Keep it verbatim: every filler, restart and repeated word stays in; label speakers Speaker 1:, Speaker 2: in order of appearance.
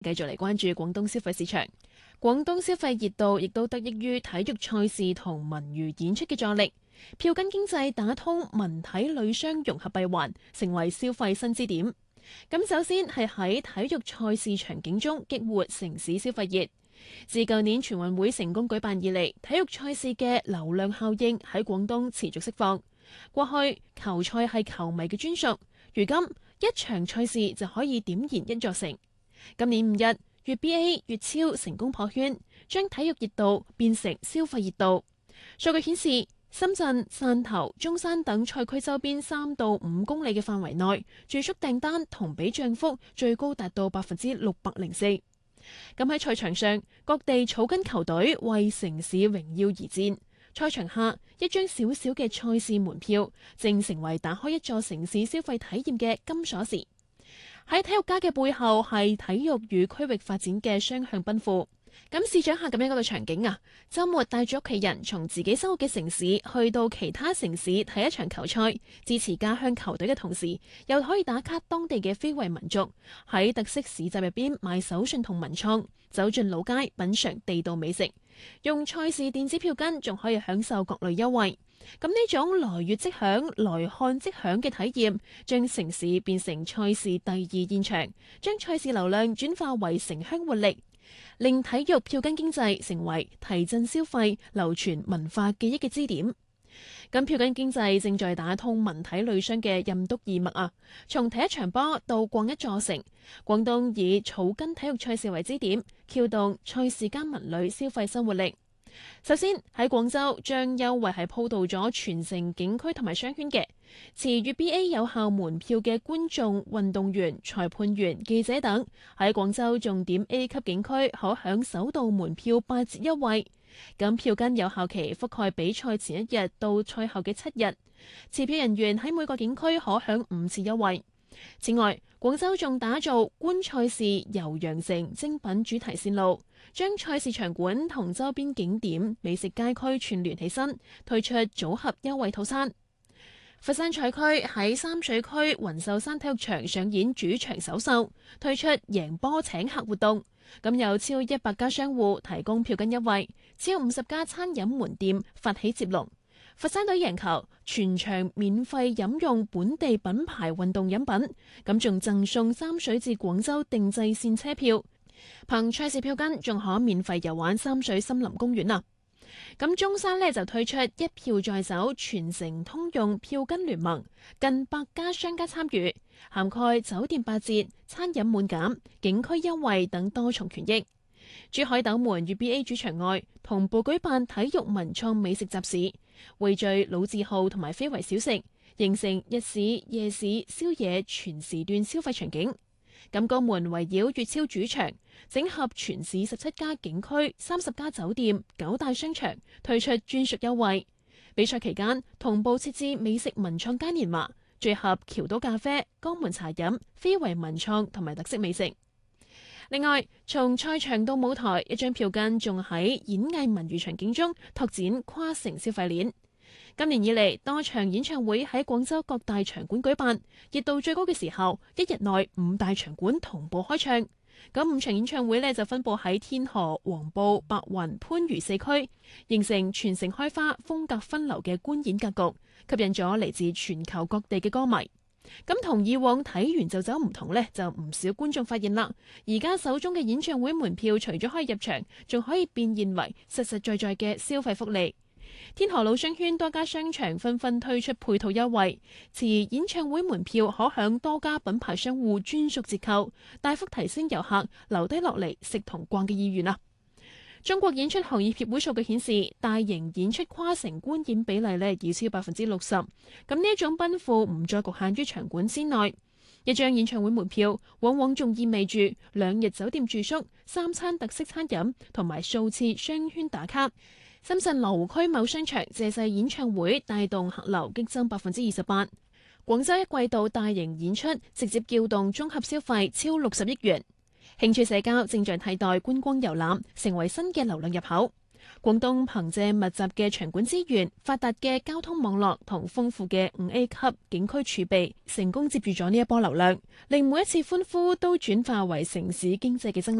Speaker 1: 繼續嚟關注廣東消費市場。廣東消費熱度亦都得益於體育賽事同文娛演出嘅助力，票根經濟打通文體旅商融合閉環，成為消費新支點。咁首先係喺體育賽事場景中激活城市消費熱。自舊年全運會成功舉辦以嚟，體育賽事嘅流量效應喺廣東持續釋放。過去球賽係球迷嘅專屬，如今一場賽事就可以點燃一座城。今年五日，粵 B A、粵超成功破圈，將體育熱度變成消費熱度。數據顯示，深圳、汕頭、中山等賽區周邊三到五公里嘅範圍內，住宿訂單同比漲幅最高達到百分之六百零四。咁喺賽場上，各地草根球隊為城市榮耀而戰。賽場下，一張小小嘅賽事門票，正成為打開一座城市消費體驗嘅金鎖匙。喺體育家嘅背後，係體育與區域發展嘅雙向奔赴。咁試想下咁樣一個場景啊，週末帶住屋企人從自己生活嘅城市去到其他城市睇一場球賽，支持家鄉球隊嘅同時，又可以打卡當地嘅非遺民族，喺特色市集入邊買手信同文創，走進老街品嚐地道美食，用賽事電子票根仲可以享受各類優惠。咁呢種來粵即享、來看即享嘅體驗，將城市變成賽事第二現場，將賽事流量轉化為城鄉活力，令體育票根經濟成為提振消費、流傳文化記憶嘅支點。咁票根經濟正在打通文體旅商嘅任督二脈啊！從睇一場波到逛一座城，廣東以草根體育賽事為支點，撬動賽事加文旅消費新活力。首先喺廣州，將優惠係鋪到咗全城景區同埋商圈嘅，持粵 B A 有效門票嘅觀眾、運動員、裁判員、記者等喺廣州重點 A 級景區可享首度門票八折優惠。咁票根有效期覆蓋比賽前一日到賽後嘅七日，持票人員喺每個景區可享五次優惠。此外，廣州仲打造觀賽事遊羊城精品主題線路，將賽事場館同周邊景點美食街區串聯起身，推出組合優惠套餐。佛山賽區喺三水區雲秀山體育場上演主場首秀，推出贏波請客活動。咁有超一百家商戶提供票根優惠，超五十家餐飲門店發起接龍。佛山隊贏球，全場免費飲用本地品牌運動飲品，咁仲贈送三水至廣州定制線車票。憑賽事票根仲可免費遊玩三水森林公園啊！咁中山呢就推出一票在手全城通用票根聯盟，近百家商家參與，涵蓋酒店八折、餐飲滿減、景區優惠等多重權益。珠海斗門粵 B A 主場外同步舉辦體育文創美食集市，匯聚老字號同埋非遺小食，形成日市、夜市、宵夜全時段消費場景。咁江門圍繞粵超主場，整合全市十七家景區、三十家酒店、九大商場，推出專屬優惠。比賽期間同步設置美食文創嘉年華，聚合橋島咖啡、江門茶飲、非遺文創同埋特色美食。另外，從賽場到舞台，一張票根仲喺演藝文娛場景中拓展跨城消費鏈。今年以嚟，多場演唱會喺廣州各大場館舉辦，熱度最高嘅時候，一日內五大場館同步開唱。咁五場演唱會呢就分佈喺天河、黃埔、白雲、番禺四區，形成全城開花、風格分流嘅觀演格局，吸引咗嚟自全球各地嘅歌迷。咁同以往睇完就走唔同呢，就唔少觀眾發現啦。而家手中嘅演唱會門票，除咗可以入場，仲可以變現為實實在在嘅消費福利。天河老商圈多家商場紛紛推出配套優惠，持演唱會門票可享多家品牌商戶專屬折扣，大幅提升遊客留低落嚟食同逛嘅意願啊！中國演出行業協會數據顯示，大型演出跨城觀演比例呢已超百分之六十。咁呢一種奔赴唔再局限於場館之內，一張演唱會門票往往仲意味住兩日酒店住宿、三餐特色餐飲同埋數次商圈打卡。深圳羅湖區某商場借勢演唱會帶動客流激增百分之二十八。廣州一季度大型演出直接撬動綜合消費超六十億元。興趣社交正在替代觀光遊覽，成為新嘅流量入口。 廣東憑借密集嘅場館資源、發達嘅交通網絡同豐富嘅五 A 級景區儲備，成功接住咗呢一波流量，令每一次歡呼都轉化為城市經濟嘅增